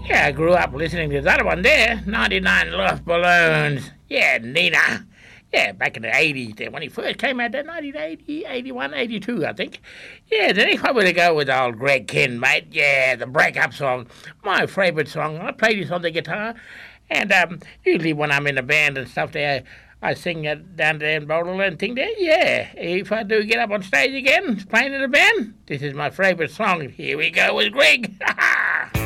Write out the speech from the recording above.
Yeah, I grew up listening to that one there, 99 Lost Balloons. Yeah, Nina. Yeah, back in the 80s there, when he first came out there, 1980, 81, 82, I think. Yeah, then he probably to go with old Greg Kinn, mate. Yeah, the breakup song. My favourite song. I play this on the guitar. And usually when I'm in a band and stuff there, I sing it down there in Boulder and thing there. Yeah, if I do get up on stage again, playing in a band, this is my favourite song. Here we go with Greg. Ha ha!